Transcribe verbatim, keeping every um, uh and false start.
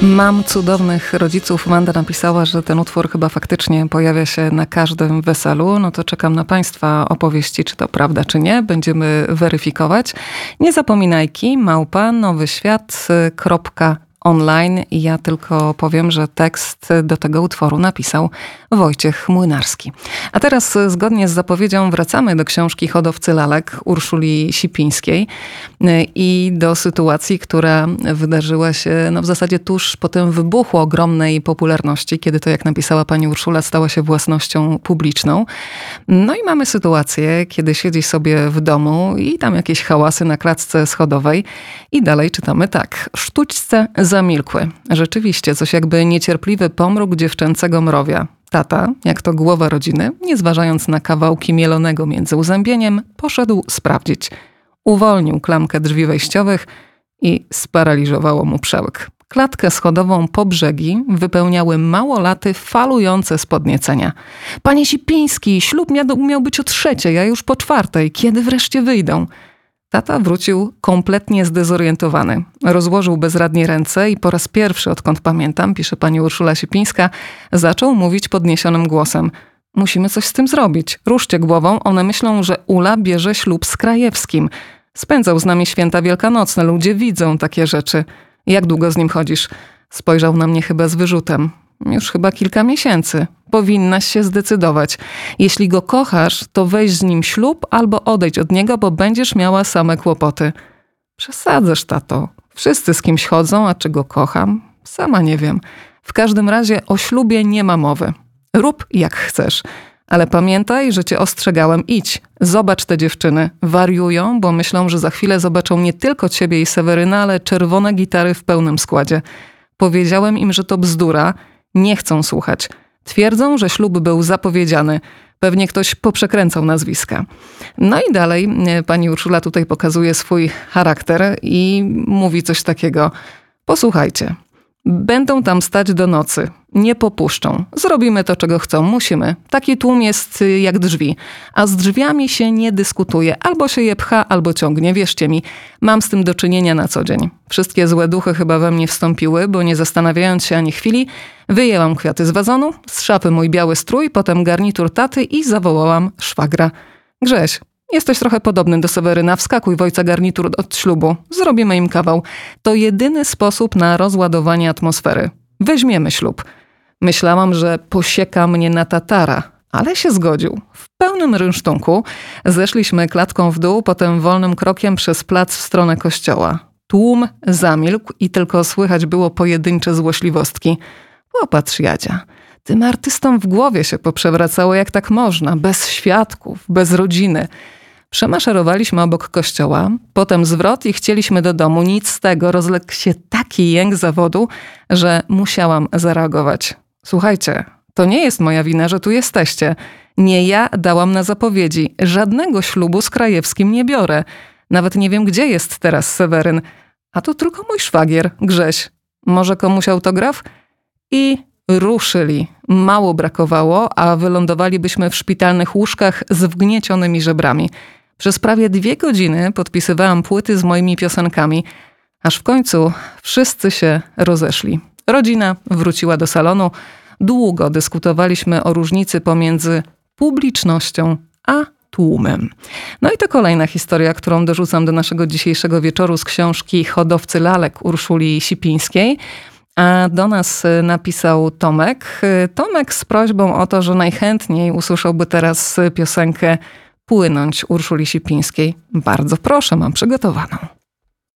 Mam cudownych rodziców. Wanda napisała, że ten utwór chyba faktycznie pojawia się na każdym weselu. No to czekam na Państwa opowieści, czy to prawda, czy nie. Będziemy weryfikować. Nie zapominajki, małpa, nowyświat kropka online. Ja tylko powiem, że tekst do tego utworu napisał Wojciech Młynarski. A teraz zgodnie z zapowiedzią wracamy do książki Hodowcy lalek Urszuli Sipińskiej i do sytuacji, która wydarzyła się no w zasadzie tuż po tym wybuchu ogromnej popularności, kiedy to, jak napisała pani Urszula, stała się własnością publiczną. No i mamy sytuację, kiedy siedzi sobie w domu i tam jakieś hałasy na klatce schodowej i dalej czytamy tak. Sztućce zamilkły. Rzeczywiście, coś jakby niecierpliwy pomruk dziewczęcego mrowia. Tata, jak to głowa rodziny, nie zważając na kawałki mielonego między uzębieniem, poszedł sprawdzić. Uwolnił klamkę drzwi wejściowych i sparaliżowało mu przełyk. Klatkę schodową po brzegi wypełniały małolaty falujące z podniecenia. Panie Sipiński, ślub miał, miał być o trzeciej, a już po czwartej. Kiedy wreszcie wyjdą? Tata wrócił kompletnie zdezorientowany. Rozłożył bezradnie ręce i po raz pierwszy, odkąd pamiętam, pisze pani Urszula Sipińska, zaczął mówić podniesionym głosem. Musimy coś z tym zrobić. Ruszcie głową, one myślą, że Ula bierze ślub z Krajewskim. Spędzał z nami święta wielkanocne, ludzie widzą takie rzeczy. Jak długo z nim chodzisz? Spojrzał na mnie chyba z wyrzutem. Już chyba kilka miesięcy. Powinnaś się zdecydować. Jeśli go kochasz, to weź z nim ślub albo odejdź od niego, bo będziesz miała same kłopoty. Przesadzasz, tato. Wszyscy z kimś chodzą, a czy go kocham? Sama nie wiem. W każdym razie o ślubie nie ma mowy. Rób jak chcesz. Ale pamiętaj, że cię ostrzegałem. Idź, zobacz te dziewczyny. Wariują, bo myślą, że za chwilę zobaczą nie tylko ciebie i Seweryna, ale czerwone gitary w pełnym składzie. Powiedziałem im, że to bzdura. Nie chcą słuchać. Twierdzą, że ślub był zapowiedziany. Pewnie ktoś poprzekręcał nazwiska. No i dalej pani Urszula tutaj pokazuje swój charakter i mówi coś takiego. Posłuchajcie. Będą tam stać do nocy. Nie popuszczą. Zrobimy to, czego chcą. Musimy. Taki tłum jest jak drzwi. A z drzwiami się nie dyskutuje. Albo się je pcha, albo ciągnie. Wierzcie mi, mam z tym do czynienia na co dzień. Wszystkie złe duchy chyba we mnie wstąpiły, bo nie zastanawiając się ani chwili, wyjęłam kwiaty z wazonu, z szafy mój biały strój, potem garnitur taty i zawołałam szwagra. Grześ, jesteś trochę podobny do Seweryna. Wskakuj w ojca garnitur od ślubu. Zrobimy im kawał. To jedyny sposób na rozładowanie atmosfery. Weźmiemy ślub. Myślałam, że posieka mnie na tatara, ale się zgodził. W pełnym rynsztunku zeszliśmy klatką w dół, potem wolnym krokiem przez plac w stronę kościoła. Tłum zamilkł i tylko słychać było pojedyncze złośliwostki. Popatrz, Jadzia, tym artystom w głowie się poprzewracało, jak tak można, bez świadków, bez rodziny. Przemaszerowaliśmy obok kościoła, potem zwrot i chcieliśmy do domu. Nic z tego, rozległ się taki jęk zawodu, że musiałam zareagować. Słuchajcie, to nie jest moja wina, że tu jesteście. Nie ja dałam na zapowiedzi. Żadnego ślubu z Krajewskim nie biorę. Nawet nie wiem, gdzie jest teraz Seweryn. A to tylko mój szwagier, Grześ. Może komuś autograf? I ruszyli. Mało brakowało, a wylądowalibyśmy w szpitalnych łóżkach z wgniecionymi żebrami. Przez prawie dwie godziny podpisywałam płyty z moimi piosenkami, aż w końcu wszyscy się rozeszli. Rodzina wróciła do salonu. Długo dyskutowaliśmy o różnicy pomiędzy publicznością a tłumem. No i to kolejna historia, którą dorzucam do naszego dzisiejszego wieczoru z książki Hodowcy lalek Urszuli Sipińskiej. A do nas napisał Tomek. Tomek z prośbą o to, że najchętniej usłyszałby teraz piosenkę Płynąć Urszuli Sipińskiej. Bardzo proszę, mam przygotowaną.